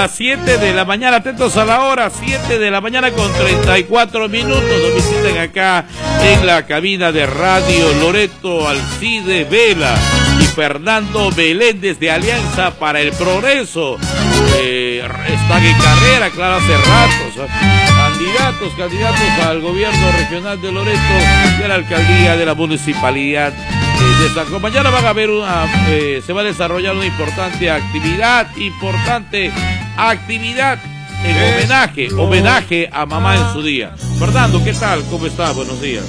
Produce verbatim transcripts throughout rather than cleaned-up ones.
las siete de la mañana, atentos a la hora, siete de la mañana con treinta y cuatro minutos. Nos visiten acá en la cabina de Radio Loreto Alcide Vela y Fernando Belén desde Alianza para el Progreso. Eh, están en carrera, claro, hace ratos. Candidatos, candidatos al gobierno regional de Loreto y a la alcaldía de la municipalidad de San Juan. Mañana van a haber una, eh, se va a desarrollar una importante actividad, importante actividad en homenaje, homenaje a mamá en su día. Fernando, ¿qué tal? ¿Cómo está? Buenos días.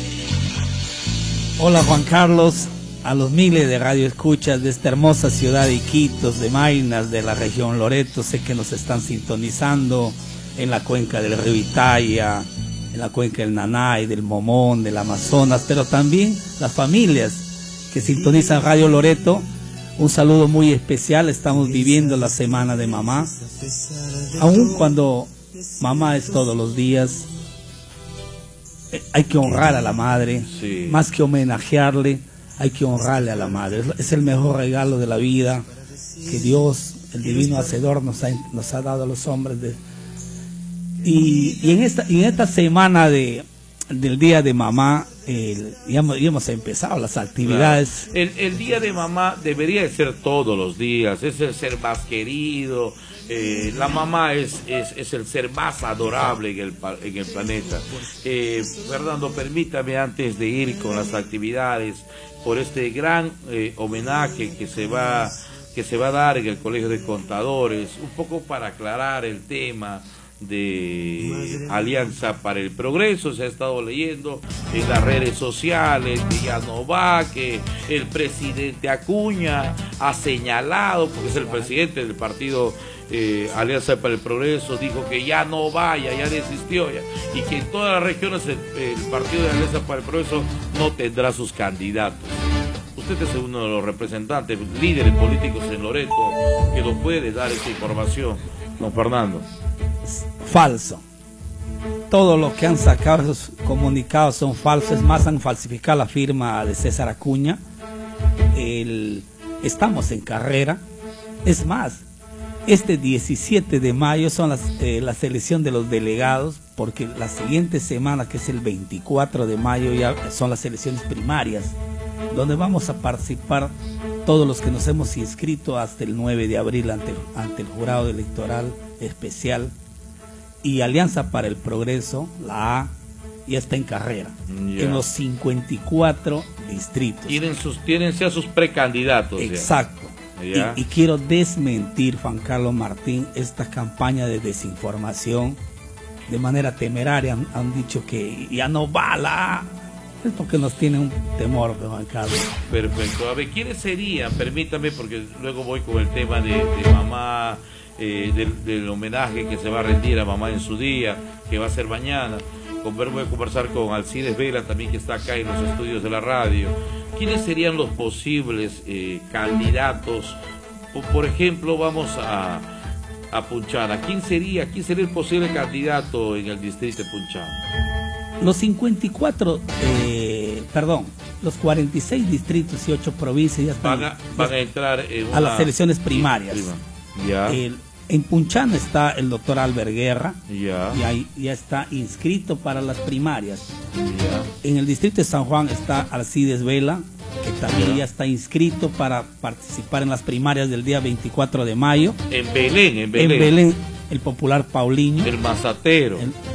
Hola Juan Carlos, a los miles de radioescuchas de esta hermosa ciudad de Iquitos, de Maynas, de la región Loreto, sé que nos están sintonizando en la cuenca del río Italia, en la cuenca del Nanay, del Momón, del Amazonas, pero también las familias que sintonizan Radio Loreto. Un saludo muy especial. Estamos viviendo la semana de mamá, aun cuando mamá es todos los días. Hay que honrar a la madre, sí. Más que homenajearle, hay que honrarle a la madre. Es el mejor regalo de la vida que Dios, el divino hacedor, nos ha, nos ha dado a los hombres. De, y, y en esta, en esta semana de, del Día de Mamá, El, ya, hemos, ya hemos empezado las actividades. Claro. El, el día de mamá debería de ser todos los días, es el ser más querido, eh, la mamá es, es, es el ser más adorable en el, en el planeta. Eh, Fernando, permítame antes de ir con las actividades, por este gran eh, homenaje que se va que se va a dar en el Colegio de Contadores, un poco para aclarar el tema de Alianza para el Progreso. Se ha estado leyendo en las redes sociales que ya no va, que el presidente Acuña ha señalado, porque es el presidente del partido eh, Alianza para el Progreso, dijo que ya no vaya, ya desistió ya, y que en todas las regiones el, el partido de Alianza para el Progreso no tendrá sus candidatos. Usted es uno de los representantes, líderes políticos en Loreto, que nos puede dar esta información, don Fernando. Falso. Todo lo que han sacado esos comunicados son falsos. Es más, han falsificado la firma de César Acuña. El, estamos en carrera. Es más, este diecisiete de mayo son las, eh, la selección de los delegados, porque la siguiente semana, que es el veinticuatro de mayo, ya son las elecciones primarias, donde vamos a participar todos los que nos hemos inscrito hasta el nueve de abril ante, ante el jurado electoral especial. Y Alianza para el Progreso, la A, ya está en carrera, yeah. En los cincuenta y cuatro distritos. Tienen, sus, tienen ya sus precandidatos. Exacto. Yeah. Y, y quiero desmentir, Juan Carlos Martín, esta campaña de desinformación. De manera temeraria han, han dicho que ya no va la A. Es porque nos tiene un temor, Juan Carlos. Perfecto. A ver, ¿quiénes serían? Permítame, porque luego voy con el tema de, de mamá... Eh, del, del homenaje que se va a rendir a mamá en su día, que va a ser mañana. Con ver, voy a conversar con Alcides Vela también, que está acá en los estudios de la radio. ¿Quiénes serían los posibles eh, candidatos? Por, por ejemplo, vamos a, a Punchana. ¿Quién sería, quién sería el posible candidato en el distrito de Punchana? Los cincuenta y cuatro, eh, perdón, los cuarenta y seis distritos y ocho provincias ya están, van a, van a entrar en una, a las elecciones primarias. Prima. Ya. El, en Punchana está el doctor Albert Guerra, ya. Y ahí ya está inscrito para las primarias. Ya. En el distrito de San Juan está Alcides Vela, que también ya. ya está inscrito para participar en las primarias del día veinticuatro de mayo. En Belén, en Belén. En Belén, el popular Paulinho. El Mazatero. El,